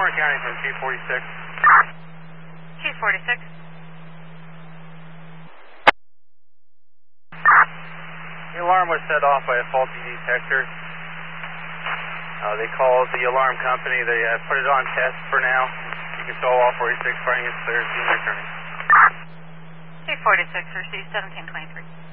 Warren County from Chief 46. Chief 46. The alarm was set off by a faulty detector. They called the alarm company. They put it on test for now. You can show all 46 finding it's clear. Senior attorney. Chief 46, receive 1723.